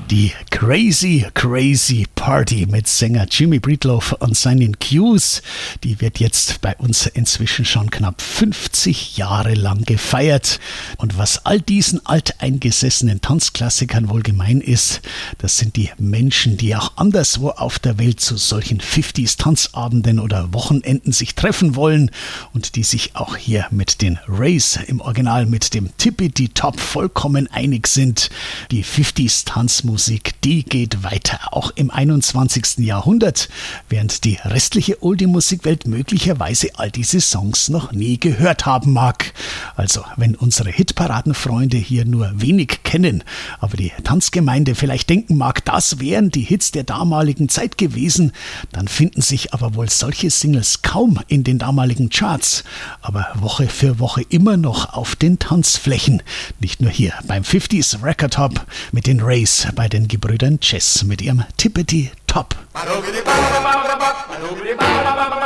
Die Crazy Crazy Party mit Sänger Jimmy Breedlove und seinen Cues, die wird jetzt bei uns inzwischen schon knapp 50 Jahre lang gefeiert. Und was all diesen alteingesessenen Tanzklassikern wohl gemein ist, das sind die Menschen, die auch anderswo auf der Welt zu solchen 50s-Tanzabenden oder Wochenenden sich treffen wollen und die sich auch hier mit den Rays, im Original mit dem Tippity Top, vollkommen einig sind. Die 50s-Tanzmusik, die geht weiter, auch im 21. Jahrhundert, während die restliche Oldie-Musikwelt möglicherweise all diese Songs noch nie gehört haben mag. Also, wenn unsere Hitparadenfreunde hier nur wenig kennen, aber die Tanzgemeinde vielleicht denken mag, das wären die Hits der damaligen Zeit gewesen, dann finden sich aber wohl solche Singles kaum in den damaligen Charts, aber Woche für Woche immer noch auf den Tanzflächen. Nicht nur hier beim 50s Record Hop mit den Rays, bei den Gebrüdern Chess mit ihrem Tippity Top.